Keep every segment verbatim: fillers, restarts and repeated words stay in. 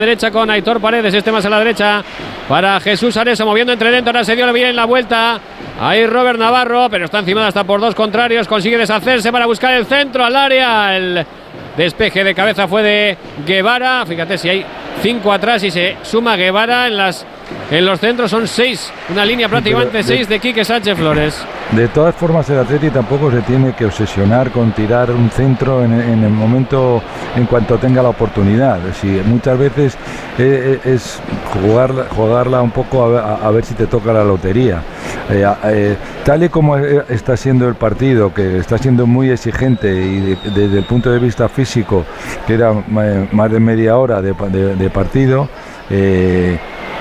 derecha con Aitor Paredes, este más a la derecha para Jesús Areso, moviendo entre dentro, ahora se dio bien la vuelta, ahí Robert Navarro, pero está encimada hasta por dos contrarios, consigue deshacerse para buscar el centro al área, el despeje de cabeza fue de Guevara, fíjate si hay cinco atrás y se suma Guevara en las en los centros, son seis, una línea prácticamente de, seis de Quique Sánchez Flores. De todas formas, el Atleti tampoco se tiene que obsesionar con tirar un centro en, en el momento, en cuanto tenga la oportunidad. Si muchas veces eh, es jugarla, jugarla un poco a, a, a ver si te toca la lotería. Eh, eh, tal y como está siendo el partido, que está siendo muy exigente y de, de, desde el punto de vista físico, que era más de media hora de, de, de partido, eh,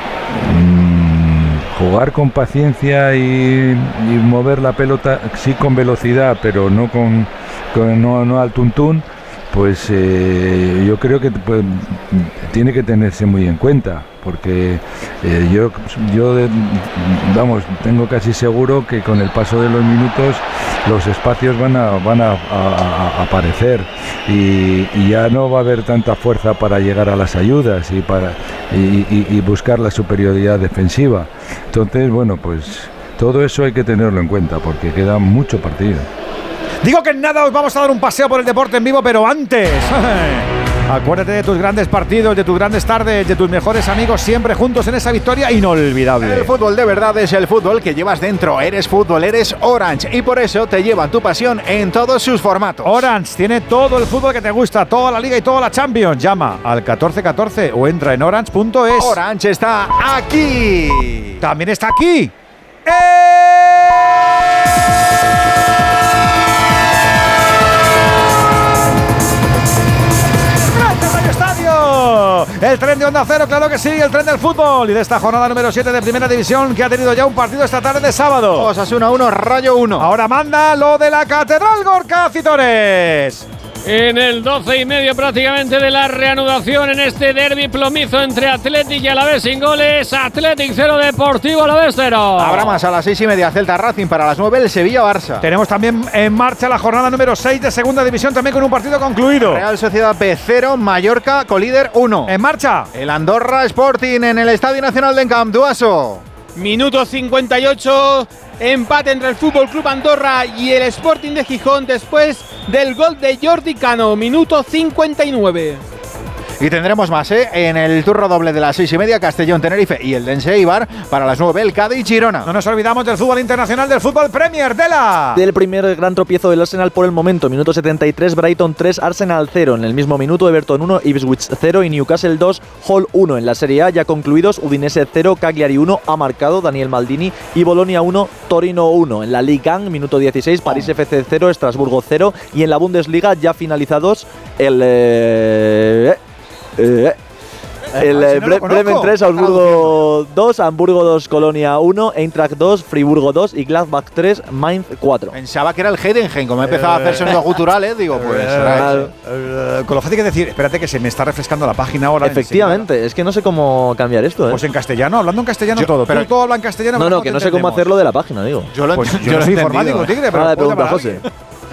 jugar con paciencia y, y mover la pelota sí con velocidad, pero no con, con no, no al tuntún, pues eh, yo creo que pues, tiene que tenerse muy en cuenta, porque eh, yo yo de, vamos tengo casi seguro que con el paso de los minutos los espacios van a van a, a, a aparecer y, y ya no va a haber tanta fuerza para llegar a las ayudas y para y, y, y buscar la superioridad defensiva. Entonces, bueno, pues todo eso hay que tenerlo en cuenta porque queda mucho partido. Digo que en nada os vamos a dar un paseo por el deporte en vivo, pero antes acuérdate de tus grandes partidos, de tus grandes tardes, de tus mejores amigos, siempre juntos en esa victoria inolvidable. El fútbol de verdad es el fútbol que llevas dentro. Eres fútbol, eres Orange, y por eso te llevan tu pasión en todos sus formatos. Orange tiene todo el fútbol que te gusta, toda la Liga y toda la Champions. Llama al catorce catorce o entra en orange punto es. Orange está aquí. También está aquí. ¡Eh! El tren de Onda Cero, claro que sí, el tren del fútbol y de esta jornada número siete de Primera División, que ha tenido ya un partido esta tarde de sábado. Osasuna uno, Rayo uno. Ahora manda lo de la Catedral Gorka Citores. En el doce y medio prácticamente de la reanudación en este derbi plomizo entre Athletic y Alavés sin goles. Athletic cero, Deportivo Alavés cero. Habrá más a las seis y media, Celta Racing, para las nueve el Sevilla-Barça. Tenemos también en marcha la jornada número seis de Segunda División, también con un partido concluido. Real Sociedad B cero, Mallorca colíder uno. En marcha el Andorra Sporting en el Estadio Nacional de Camp Duaso. Minuto cincuenta y ocho, empate entre el Fútbol Club Andorra y el Sporting de Gijón después del gol de Jordi Cano, minuto cincuenta y nueve. Y tendremos más, ¿eh? En el turno doble de las seis y media, Castellón, Tenerife y el Dense Eibar. Para las nueve, el Cádiz, Girona. No nos olvidamos del fútbol internacional, del fútbol Premier, de la... Del primer gran tropiezo del Arsenal por el momento. Minuto setenta y tres, Brighton tres, Arsenal cero. En el mismo minuto, Everton uno, Ipswich cero y Newcastle dos, Hull uno. En la Serie A, ya concluidos, Udinese cero, Cagliari uno, ha marcado Daniel Maldini, y Bolonia uno, Torino uno. En la Ligue uno, minuto dieciséis, París F C cero, Estrasburgo cero. Y en la Bundesliga, ya finalizados, el... Eh, Eh, el eh, Bre- Bremen tres, Augsburgo dos, Hamburgo dos, Colonia uno, Eintracht dos, Friburgo dos y Gladbach tres, Mainz cuatro. Pensaba que era el Heidenheim, como empezaba eh, a hacer sonidos guturales, digo, pues será eh, eh, con lo fácil que decir, espérate que se me está refrescando la página ahora. Efectivamente, enseguida. Es que no sé cómo cambiar esto, ¿eh? Pues en castellano, hablando en castellano yo, todo. Pero tú todo habla en castellano. No, no, que no sé cómo hacerlo de la página, digo. Yo lo pues yo yo no soy he informático, tigre, pero Ahora le pregunto a José.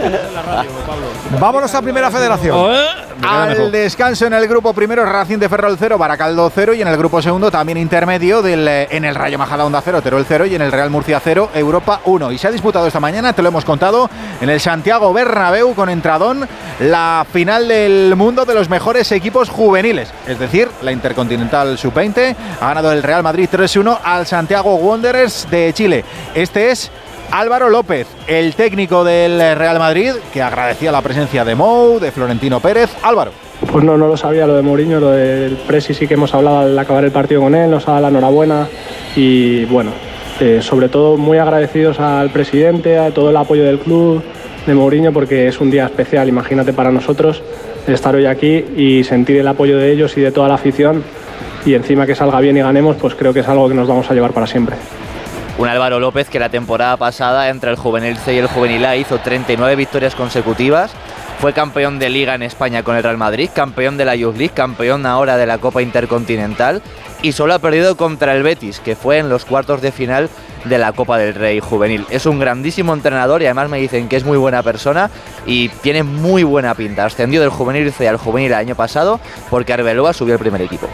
Vámonos a Primera Federación. Oh, eh. Al descanso en el grupo primero, Racing de Ferrol cero, Baracaldo cero, y en el grupo segundo también intermedio del, en el Rayo Majadahonda cero, Teruel cero, y en el Real Murcia cero, Europa uno. Y se ha disputado esta mañana, te lo hemos contado, en el Santiago Bernabéu con entradón, la final del mundo de los mejores equipos juveniles, es decir, la Intercontinental sub veinte. Ha ganado el Real Madrid tres uno al Santiago Wanderers de Chile. Este es Álvaro López, el técnico del Real Madrid, que agradecía la presencia de Mou, de Florentino Pérez. Álvaro. Pues no, no lo sabía, lo de Mourinho, lo del Presi sí que hemos hablado al acabar el partido con él, nos ha dado la enhorabuena y bueno, eh, sobre todo muy agradecidos al presidente, a todo el apoyo del club, de Mourinho, porque es un día especial, imagínate, para nosotros estar hoy aquí y sentir el apoyo de ellos y de toda la afición, y encima que salga bien y ganemos, pues creo que es algo que nos vamos a llevar para siempre. Un Álvaro López que la temporada pasada entre el Juvenil C y el Juvenil A hizo treinta y nueve victorias consecutivas, fue campeón de Liga en España con el Real Madrid, campeón de la Youth League, campeón ahora de la Copa Intercontinental y solo ha perdido contra el Betis, que fue en los cuartos de final de la Copa del Rey juvenil. Es un grandísimo entrenador y además me dicen que es muy buena persona y tiene muy buena pinta. Ascendió del juvenil C al juvenil el año pasado porque Arbeloa subió al primer equipo.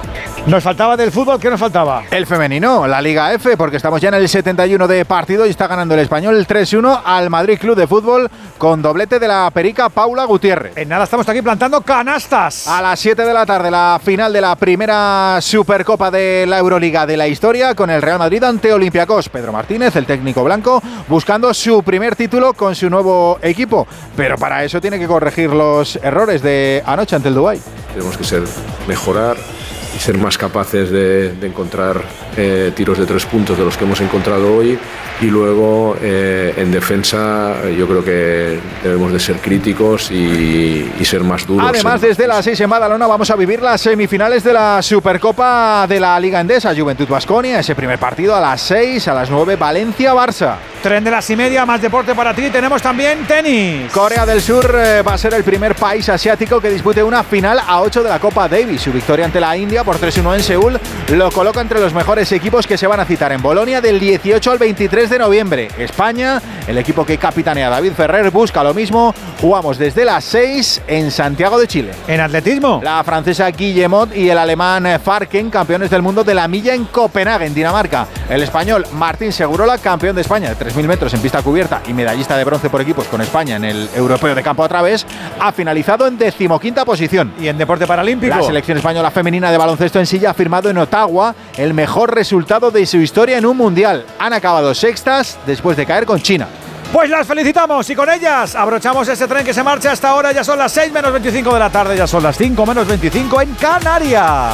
Nos faltaba del fútbol, ¿qué nos faltaba? El femenino, la Liga F, porque estamos ya en el setenta y uno de partido y está ganando el Español tres uno al Madrid Club de Fútbol con doblete de la perica Paula Gutiérrez. En nada estamos aquí plantando canastas. A las siete de la tarde, la final de la primera Supercopa de la Euroliga de la historia con el Real Madrid ante Olympiacos. Pedro Martínez, el técnico blanco, buscando su primer título con su nuevo equipo. Pero para eso tiene que corregir los errores de anoche ante el Dubái. Tenemos que ser, mejorar y ser más capaces de, de encontrar eh, tiros de tres puntos de los que hemos encontrado hoy y luego eh, en defensa yo creo que debemos de ser críticos y, y ser más duros. Además, desde las seis en Badalona vamos a vivir las semifinales de la Supercopa de la Liga Endesa, Juventud Baskonia, ese primer partido a las seis, a las nueve Valencia-Barça. Tren de las y media, más deporte para ti. Tenemos también tenis. Corea del Sur eh, va a ser el primer país asiático que dispute una final a ocho de la Copa Davis. Su victoria ante la India por tres uno en Seúl lo coloca entre los mejores equipos que se van a citar en Bolonia del dieciocho al veintitrés de noviembre. España, el equipo que capitanea David Ferrer, busca lo mismo. Jugamos desde las seis en Santiago de Chile. En atletismo, la francesa Guillemot y el alemán Farken, campeones del mundo de la milla en Copenhague, en Dinamarca. El español Martín Segurola, campeón de España de tres mil metros en pista cubierta y medallista de bronce por equipos con España en el Europeo de Campo a Través, ha finalizado en decimoquinta posición. Y en deporte paralímpico, la selección española femenina de baloncesto en silla ha firmado en Ottawa el mejor resultado de su historia en un mundial. Han acabado sextas después de caer con China. Pues las felicitamos y con ellas abrochamos ese tren que se marcha hasta ahora. Ya son las seis menos veinticinco de la tarde, ya son las cinco menos veinticinco en Canarias.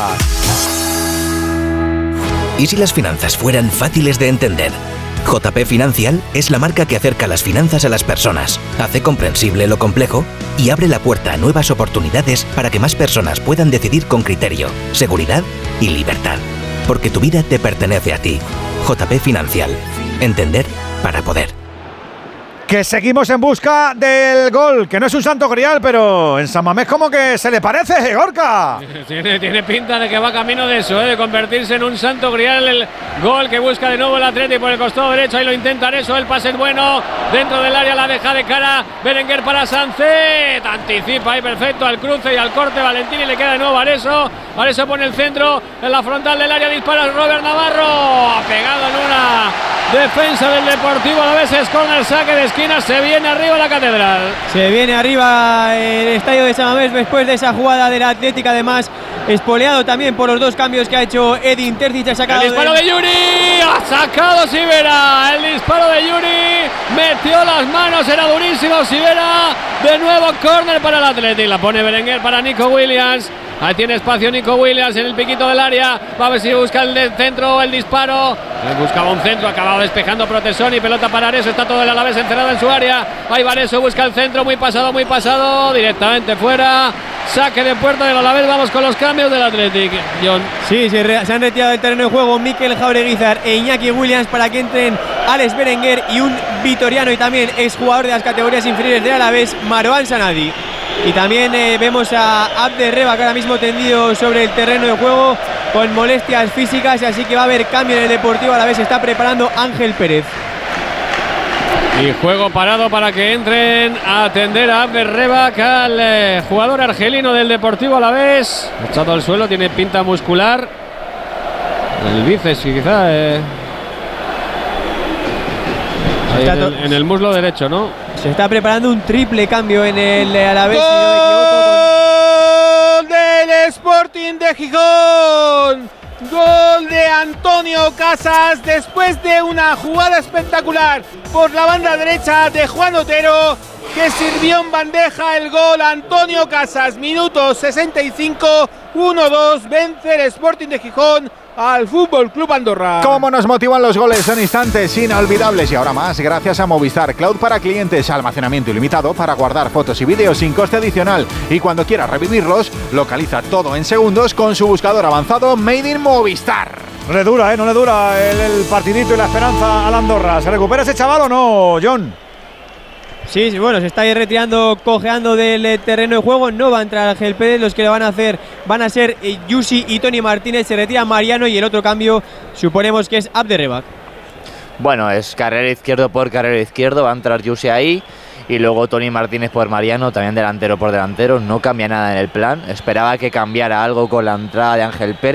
¿Y si las finanzas fueran fáciles de entender? J P Financial es la marca que acerca las finanzas a las personas, hace comprensible lo complejo y abre la puerta a nuevas oportunidades para que más personas puedan decidir con criterio, seguridad y libertad. Porque tu vida te pertenece a ti. J P Financial. Entender para poder. Que seguimos en busca del gol, que no es un santo grial, pero en San Mamés como que se le parece, Gorka. Tiene, tiene pinta de que va camino de eso, ¿eh? de convertirse en un santo grial. El gol que busca de nuevo el Atleti por el costado derecho, ahí lo intenta eso, el pase es bueno, dentro del área la deja de cara Berenguer para Sancet, anticipa ahí perfecto al cruce y al corte Valentín y le queda de nuevo Areso. Areso pone el centro en la frontal del área, dispara Robert Navarro, pegado en una defensa del Deportivo Alavés, es córner, saque de esquina, se viene arriba la Catedral. Se viene arriba el estadio de San Mamés después de esa jugada de la Atlética, además espoleado también por los dos cambios que ha hecho Edin Terzic. Ha sacado el disparo de, de Yuri, ha sacado Sivera, el disparo de Yuri, metió las manos, era durísimo Sivera, de nuevo córner para el Atleti, la pone Berenguer para Nico Williams. Ahí tiene espacio Nico Williams en el piquito del área. Va a ver si busca el centro o el disparo. Buscaba un centro, acababa despejando Protesoni. Pelota para Areso, está todo el Alavés encerrado en su área. Ahí va Areso, busca el centro, muy pasado, muy pasado. Directamente fuera. Saque de puerta del Alavés. Vamos con los cambios del Athletic. John. Sí, se, re, se han retirado del terreno de juego Mikel Jaureguizar e Iñaki Williams para que entren Alex Berenguer y un vitoriano y también exjugador de las categorías inferiores del Alavés, Marouane Sanadi. Y también eh, vemos a Abder Reba, que ahora mismo tendido sobre el terreno de juego con molestias físicas, así que va a haber cambio en el Deportivo Alavés. Se está preparando Ángel Pérez. Y juego parado para que entren a atender a Abder Reba, al eh, jugador argelino del Deportivo Alavés. Echado al suelo, tiene pinta muscular. El bíceps quizá. Eh. Ahí en, el, en el muslo derecho, ¿no? Se está preparando un triple cambio en el Alavés. ¡Gol! Si no me equivoco, con... del Sporting de Gijón! Gol de Antonio Casas después de una jugada espectacular por la banda derecha de Juan Otero, que sirvió en bandeja el gol. Antonio Casas, minuto sesenta y cinco, uno dos, vence el Sporting de Gijón al Fútbol Club Andorra. Cómo nos motivan los goles, son instantes inolvidables y ahora más gracias a Movistar Cloud para clientes, almacenamiento ilimitado para guardar fotos y vídeos sin coste adicional, y cuando quieras revivirlos localiza todo en segundos con su buscador avanzado Made in Movistar. No le dura, ¿eh? No le dura el, el partidito y la esperanza al Andorra. ¿Se recupera ese chaval o no, John? Sí, sí, bueno, se está ahí retirando, cojeando del eh, terreno de juego. No va a entrar Ángel Pérez. Los que lo van a hacer van a ser eh, Yusi y Tony Martínez. Se retira Mariano y el otro cambio suponemos que es Abderrebak. Bueno, es carrera izquierdo por carrera izquierdo. Va a entrar Yusi ahí. Y luego Tony Martínez por Mariano, también delantero por delantero. No cambia nada en el plan. Esperaba que cambiara algo con la entrada de Ángel Pérez.